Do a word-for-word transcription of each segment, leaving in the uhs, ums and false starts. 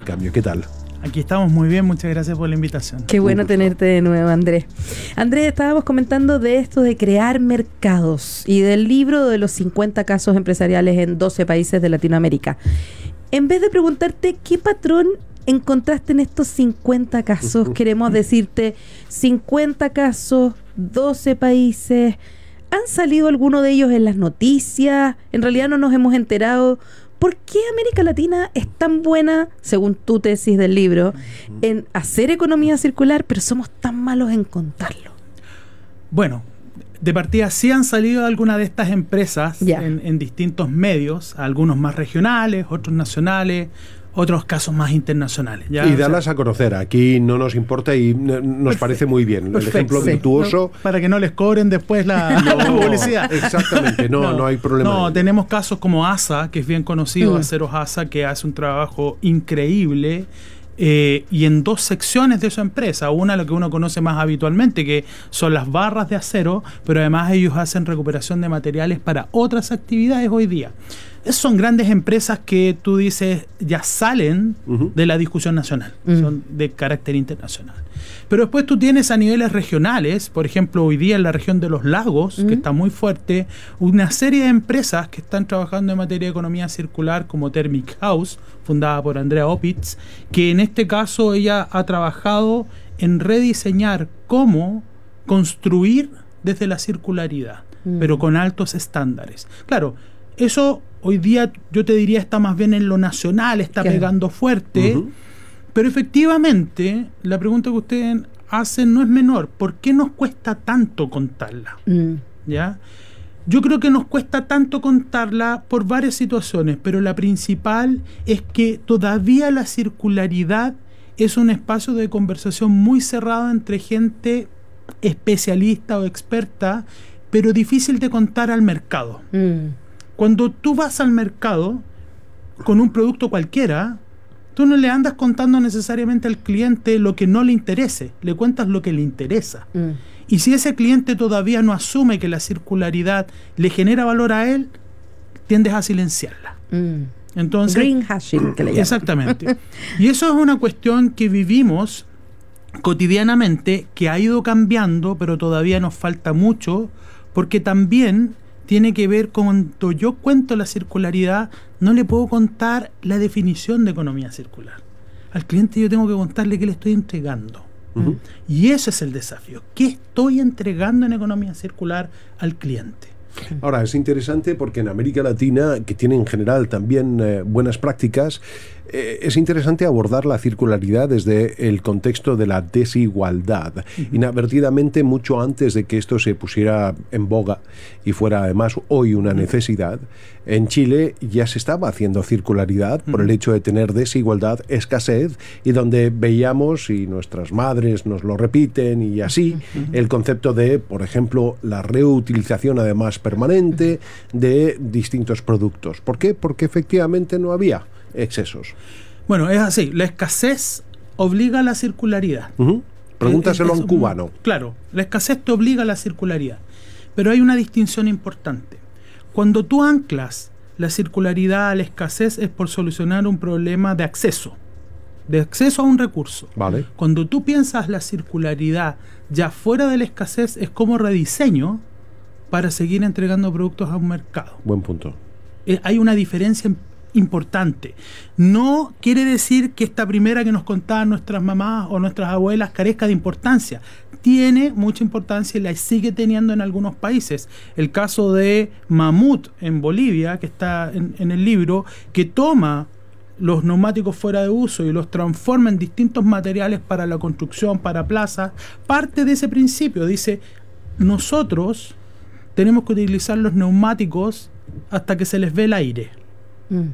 Cambio. ¿Qué tal? Aquí estamos muy bien, muchas gracias por la invitación. Qué bueno tenerte de nuevo, Andrés. Andrés, estábamos comentando de esto de crear mercados y del libro de los cincuenta casos empresariales en doce países de Latinoamérica. En vez de preguntarte qué patrón encontraste en estos cincuenta casos, queremos decirte cincuenta casos, doce países. ¿Han salido alguno de ellos en las noticias? En realidad no nos hemos enterado. ¿Por qué América Latina es tan buena, según tu tesis del libro, en hacer economía circular, pero somos tan malos en contarlo? Bueno, de partida sí han salido algunas de estas empresas en, en distintos medios, algunos más regionales, otros nacionales, otros casos más internacionales. ¿ya? Y darlas o sea, a conocer. Aquí no nos importa y nos perfecto, parece muy bien. El ejemplo sí, virtuoso. No, para que no les cobren después la, no, la publicidad. Exactamente, no, no, no hay problema. No, tenemos casos como ASA, que es bien conocido, mm. Aceros ASA, que hace un trabajo increíble. Eh, y en dos secciones de su empresa, una lo que uno conoce más habitualmente, que son las barras de acero, pero además ellos hacen recuperación de materiales para otras actividades hoy día. Son grandes empresas que tú dices ya salen uh-huh. de la discusión nacional, uh-huh. son de carácter internacional. Pero después tú tienes a niveles regionales, por ejemplo, hoy día en la región de los lagos, uh-huh. que está muy fuerte, una serie de empresas que están trabajando en materia de economía circular, como Thermic House, fundada por Andrea Opitz, que en este caso ella ha trabajado en rediseñar cómo construir desde la circularidad, uh-huh. pero con altos estándares. Claro, eso hoy día yo te diría está más bien en lo nacional, está claro. pegando fuerte, uh-huh. pero efectivamente la pregunta que ustedes hacen no es menor. ¿Por qué nos cuesta tanto contarla? Mm. ¿Ya? Yo creo que nos cuesta tanto contarla por varias situaciones, pero la principal es que todavía la circularidad es un espacio de conversación muy cerrado entre gente especialista o experta, pero difícil de contar al mercado. Mm. Cuando tú vas al mercado con un producto cualquiera, tú no le andas contando necesariamente al cliente lo que no le interese, le cuentas lo que le interesa. Mm. Y si ese cliente todavía no asume que la circularidad le genera valor a él, tiendes a silenciarla. Mm. Entonces, green hashing, que le llaman. Exactamente. Y eso es una cuestión que vivimos cotidianamente, que ha ido cambiando, pero todavía nos falta mucho, porque también tiene que ver con cuando yo cuento la circularidad, no le puedo contar la definición de economía circular. Al cliente yo tengo que contarle qué le estoy entregando. Uh-huh. Y ese es el desafío. ¿Qué estoy entregando en economía circular al cliente? Ahora, es interesante porque en América Latina, que tiene en general también eh, buenas prácticas, eh, es interesante abordar la circularidad desde el contexto de la desigualdad. Uh-huh. Inadvertidamente, mucho antes de que esto se pusiera en boga y fuera además hoy una uh-huh. necesidad, en Chile ya se estaba haciendo circularidad uh-huh. por el hecho de tener desigualdad, escasez, y donde veíamos, y nuestras madres nos lo repiten, y así, uh-huh. el concepto de, por ejemplo, la reutilización además permanente de distintos productos. ¿Por qué? Porque efectivamente no había excesos. Bueno, es así. La escasez obliga a la circularidad. Uh-huh. Pregúntaselo es, es, a un cubano. Claro, la escasez te obliga a la circularidad. Pero hay una distinción importante. Cuando tú anclas la circularidad a la escasez es por solucionar un problema de acceso, de acceso a un recurso. Vale. Cuando tú piensas la circularidad ya fuera de la escasez es como rediseño para seguir entregando productos a un mercado. Buen punto. Eh, hay una diferencia importante. No quiere decir que esta primera que nos contaban nuestras mamás o nuestras abuelas carezca de importancia. Tiene mucha importancia y la sigue teniendo en algunos países. El caso de Mamut en Bolivia, que está en, en el libro, que toma los neumáticos fuera de uso y los transforma en distintos materiales para la construcción, para plazas, parte de ese principio. Dice, nosotros tenemos que utilizar los neumáticos hasta que se les ve el aire. Mm.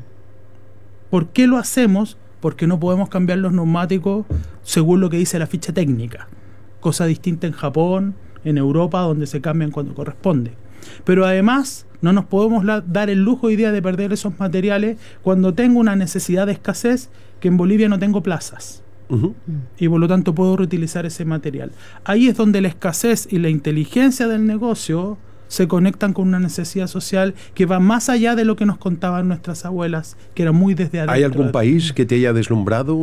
¿Por qué lo hacemos? Porque no podemos cambiar los neumáticos según lo que dice la ficha técnica. Cosa distinta en Japón, en Europa, donde se cambian cuando corresponde. Pero además no nos podemos la, dar el lujo hoy día de perder esos materiales cuando tengo una necesidad de escasez, que en Bolivia no tengo plazas. Uh-huh. Y por lo tanto puedo reutilizar ese material. Ahí es donde la escasez y la inteligencia del negocio se conectan con una necesidad social que va más allá de lo que nos contaban nuestras abuelas, que era muy desde adentro. ¿Hay algún país que te haya deslumbrado?